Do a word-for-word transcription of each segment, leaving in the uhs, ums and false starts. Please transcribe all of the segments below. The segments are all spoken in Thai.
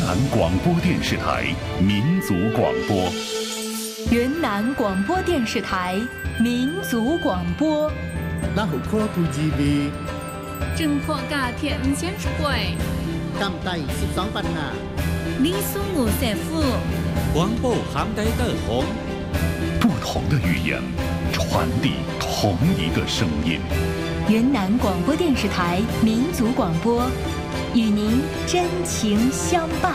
南广播电视台民族广播。 云南广播电视台民族广播。 那虎科图จีบีจึงพวกกาเทียนเชียนช่วยกำไตสิบสองปันนานี่สู้หมูเสฟู广播杭带的红， 不同的语言传递同一个声音。 云南广播电视台民族广播，与您真情相伴。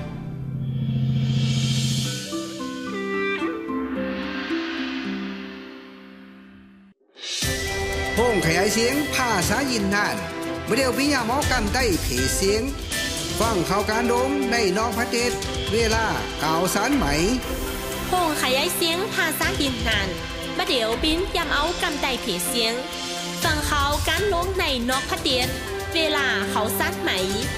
โฮงขยายเสียงภาษายินนานเมื่อเดียวพิญาหมอกันได้เพเสียงฟังข่าวการดงในนอกประเทศเวลาข่าวสารไหมโฮงขยายเสียงภาษายินนานเมื่อเดียวบินยำเอากันได้เพเสียงฟังข่าวการดงในนอกประเทศเวลาข่าวสารไหม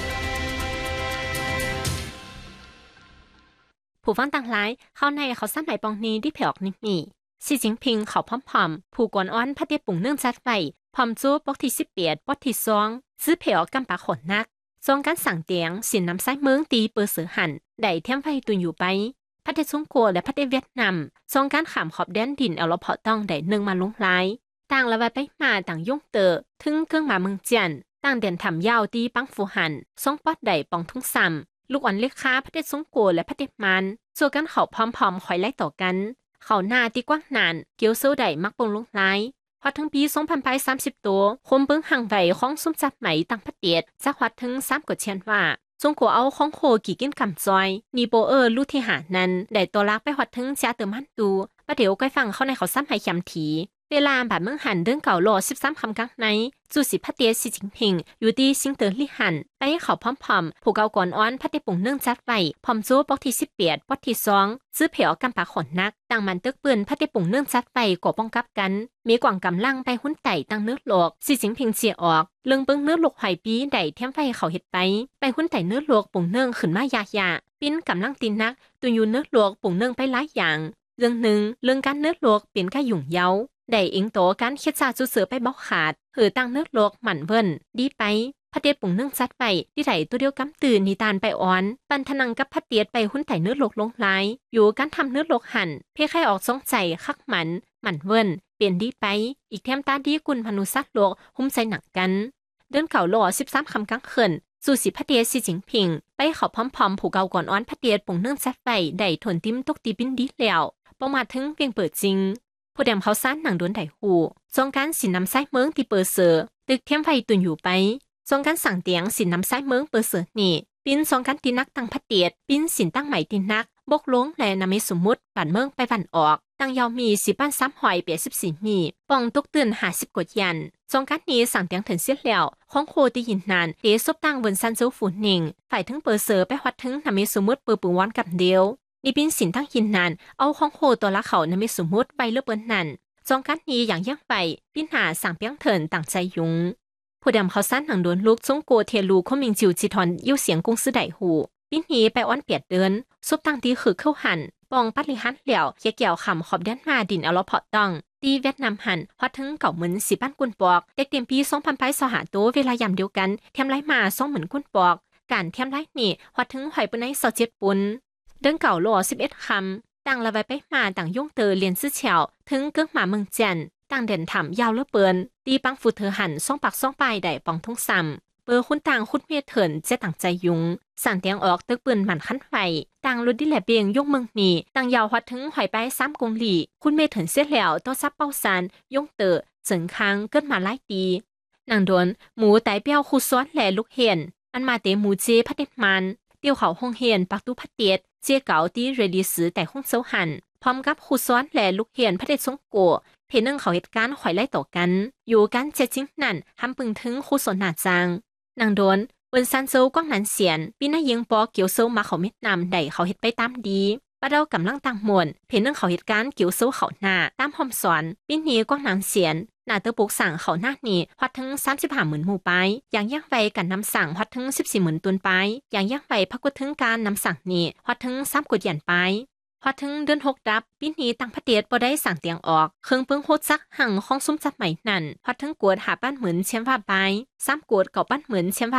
ผู้ฟังต่างหลายเข้าในข่าวสารไหมปองนี้ที่เผยออกนิมีสีจิ้งผิงเขาพร้อมๆผู้กวนอ้อนพระเดชปุ่งเนื่องจัดไว้พร้อมจูปกที่สิบเปียดปกที่สองซื้อเผยออกกำปาขนนักทรงการสั่งเตียงสินน้ำซ้ายเมืองตีเปิดเสือหันได้เทียมไฟตุนอยู่ไปพระเดชซุงกัวและพระเดชเวียดนามทรงการขามขอบแดนดินเอาละเพาะต้องได้หนึ่งมาลงลายต่างละไว้ไปมาต่างย่งเตอถึงเครื่องมาเมืองเจียนต่างเด่นทำยาวตีปังฟูหันทรงปอดได้ปองทุ่งซ้ำลูกอ่อนเล็กค้าพระเดชซุงกัวและพระเดชมันส่วนการเขาพร้อมๆคอยไล่ต่อกันเขาหน้าที่กว้างนานเกี่ยวเสื้อได้มักปงลงลายพอถึงปีสองพันสามสิบตัวคมเบิ้งห่างไว้ของซุ้มจัดไหมตั้งพระเตียดจะวัดถึงสามกว่าเชียนว่าจงขัวเอาของโคกี่กินกำจอยนีโปเออร์ลูกที่หานั้นได้ตัวลักไปวัดถึงจ้าเติมหันตูประเดี๋ยวใกล้ฟังเข้าในเขาซ้ำให้ยำถีเวลาแบบเมืองหันเดินเก่าโลสิบสามคำกลางในจูสิพระเตียสีจิงพิงอยู่ที่ซิงเตอร์ลี่หันไปให้เขาพร้อมๆผู้เก่าก่อนอ้อนพระเตียปุ่งเนื่องจัดไว้พร้อมจูปอกที่สิบเปียดปอกที่สองซื้อเผียวกำปาขนนักต่างมันตึกปืนพระเตียปุ่งเนื่องจัดไว้ก่อป้องกับกันมีกว่างกำลังไปหุ้นไต่ตั้งเนื้อโลกสีจิงพิงเสียออกเรื่องเบิ้งเนื้อโลกหอยปีได้เทียมไฟเขาเห็ดไปไปหุ้นไต่เนื้อโลกปุ่งเนื่องขึ้นมายากยาปิ้นกำลังตีนักตัวอยู่เนื้อโลกปุ่งเนื่องไปหลายอย่างเรื่องหนึ่งเรื่องการเนื้อโลกเป็นแค่หยุ่งเย้าได้เองโตการเฮ็ดซาจุเสือไปบ่ขาดหือตั้งเนื้อโลกหมั่นเวิ้นดีไปพระเดชปุ่งเนื่องจัดไปที่ไหลตัวเดียวกำตื่นนิตานไปอ่อนปันทนังกับพระเตียดไปหุ้นไต่เนื้อโลกลงลายอยู่การทำเนื้อโลกหันเพื่อให้ออกสงใจคักหมันหมั่นเวิ้นเปลี่ยนดีไปอีกแถมตาดีกุลพนุสัตว์โลกหุ้มใจหนักกันเดินเก่าหล่อสิบสามคำกลางคืนสู่สิพระเตียดสีจิงพิงไปเขาพร้อมๆผู้เก่าก่อนอ้อนพระเตียดปุ่งเนื่องจัดไปได้ทนติ้มตกตีบินดีแล้วประมาทถึงเพียงเปิดจริงผู้เดมเขาซ่านหนังโดนไถหูทรงการสินน้ำไส้เมืองที่เปิดเสือตึกเทียมไฟตุนอยู่ไปทรงการสั่งเตียงสินน้ำไส้เมืองเปิดเสือนี่ปิ้นทรงการตีนักตั้งพระเตียดปิ้นสินตั้งใหม่ตีนักบกลงและนำเมสมมุติบั่นเมืองไปบั่นออกตั้งยาวมีสิบ้านซ้ำหอยเปียสิบสี่มีปองตุกเตือนหาสิบกดยันทรงการนี้สั่งเตียงถึงเสียแล้วของโคตียินนานเดซบตั้งบนซันเซลฝูนหนิงฝ่ายทั้งเปิดเสือไปวัดทั้งนำเมสมมุติเปิดปืนวันกับเดียวนี่ปิ้นสินตั้งยินนานเอาของโคตัวละเขานำเมสมมุติไปเลือกเปิ้นนั่นจองการนี้อย่างยั่งไปปิ้นหาสั่งเปียงเถินต่างใจยุงผู้ดำเขาสั้นหนังโดนลูกจงโกเทลูข้อมิงจิวจิทอนยิ้วเสียงกุ้งซื้อไดหูปิ้นนี้ไปอ้อนเปียดเดินซุบตั้งตีคือเข้าหันปองปัดลิหันเหลี่ยวเกี่ยวเกี่ยวคำขอบด้านมาดินเอาล้อเพาะต้องตีเวียดนามหันฮอดถึงเก่าเหมือนสีบ้านกุนปอกเด็กเตรียมปีสองพันไปสหาตัวเวลายำเดียวกันเทียมไล่มาสองเหมือนกุนปอกการเทียมไล่นี่ฮอดถึงหอยปุนในสอเจ็ดปุนเดินเก่าโลสิบเอ็ดคำต่างละไว้ไปมาต่างย่งเตอเรียนซื้อเฉียวถึงเกื้องหมาเมืองเจียนต่างเด่นถามยาวเลือเปินตีปังฟูเธอหันซ่องปากซ่องปลายได้ปองทุ่งซ้ำเปอร์คุณต่างคุณเมียเถินเจ๊ต่างใจยุงสั่งเตียงออกตึกปืนหมันขั้นไฟต่างรถดิแหลเบียงยกเมืองมีต่างยาวฮอดถึงหอยไปซ้ำกงหลี่คุณเมียเถินเสียแล้วต้อซับเป้าซานย่งเตอเจิงค้างเกิดมาไล่ตีนางโดนหมูไตเปี้ยวคูซ้อนแหล่ลูกเห็นอันมาเตหมูเจพัดเด็ดมันเตียวเขาห้องเฮียนปักตู้พัดเตียดเจียเก่าตีเรดีสือแต่ห้องเซาหันพร้อมกับคูซ้อนแหล่ลูกเฮียนพระเดชทรงโกเพนึงเขาเหตุการณ์ข่อยไล่ต่อกันอยู่กันเจ็ดจิ้งนั่นทำปึงถึงคูสนหนาจางนางโดนบนซันโซกว้างนันเสียนปีน่ายิงปอเกี่ยวโซมาเขาเม็ดนำได้เขาเฮ็ดไปตามดีป้าเดากำลังตั้งมวนเพนึงเขาเหตุการณ์เกี่ยวโซเขาหน้าตามหอมสอนปีนี้กว้างนันเสียนหน้าเตอปลูกสั่งเขาหน้านี่ฮอดถึงสามสิบห้าหมื่นหมู่ไปอย่างย่างไวกันนำสั่งฮอดถึงสิบสี่หมื่นตุนไปอย่างย่างไวพักกดถึงการนำสั่งนี่ฮอดถึงสามกดหยันไปพอถึงเดือนหกดับปีนี้ตั้งพระเตียดบ่ได้สั่งเตียงออกเครื่องเปิ้งโฮดซักหั่งของซุ้มจัดใหม่นั่นพอถึงกวดหาบ้านเหมือนเชียมว่าไปซ้ำกวดเก่าบ้านเหมือนเชียมว่า